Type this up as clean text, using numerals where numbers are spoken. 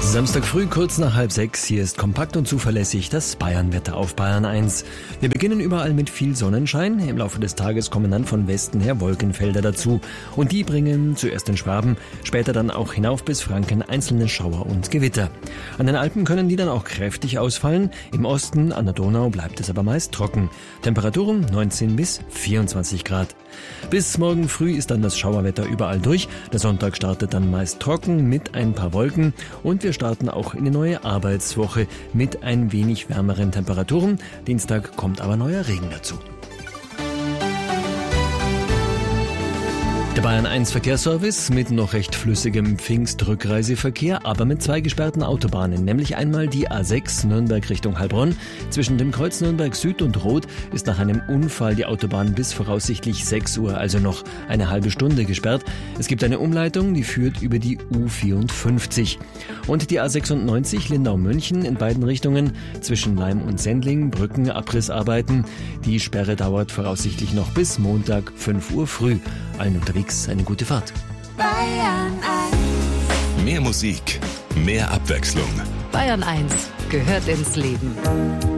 Samstag früh, kurz nach 5:30. Hier ist kompakt und zuverlässig das Bayern-Wetter auf Bayern 1. Wir beginnen überall mit viel Sonnenschein. Im Laufe des Tages kommen dann von Westen her Wolkenfelder dazu. Und die bringen zuerst in Schwaben, später dann auch hinauf bis Franken einzelne Schauer und Gewitter. An den Alpen können die dann auch kräftig ausfallen. Im Osten, an der Donau, bleibt es aber meist trocken. Temperaturen 19 bis 24 Grad. Bis morgen früh ist dann das Schauerwetter überall durch. Der Sonntag startet dann meist trocken mit ein paar Wolken. Und wir starten auch in die neue Arbeitswoche mit ein wenig wärmeren Temperaturen. Dienstag kommt aber neuer Regen dazu. Der Bayern 1 Verkehrsservice mit noch recht flüssigem Pfingstrückreiseverkehr, aber mit 2 gesperrten Autobahnen, nämlich einmal die A6 Nürnberg Richtung Heilbronn. Zwischen dem Kreuz Nürnberg Süd und Rot ist nach einem Unfall die Autobahn bis voraussichtlich 6 Uhr, also noch eine halbe Stunde gesperrt. Es gibt eine Umleitung, die führt über die U54. Und die A96 Lindau-München in beiden Richtungen zwischen Laim und Sendling, Brückenabrissarbeiten. Die Sperre dauert voraussichtlich noch bis Montag 5 Uhr früh. Allen unterwegs eine gute Fahrt. Bayern 1. Mehr Musik, mehr Abwechslung. Bayern 1 gehört ins Leben.